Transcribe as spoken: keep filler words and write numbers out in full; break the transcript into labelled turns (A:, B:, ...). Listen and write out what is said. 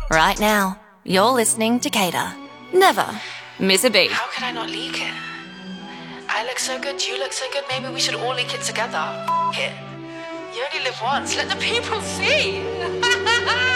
A: Right now, you're listening to Cater. Never miss a beat.
B: How could I not leak it? I look so good, you look so good, maybe we should all leak it together. F it. You only live once, let the people see.